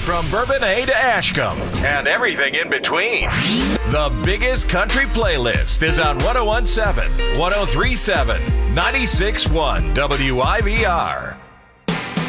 from Bourbonnais to Ashcombe and everything in between. The biggest country playlist is on 1017, 1037, 96.1 WIVR.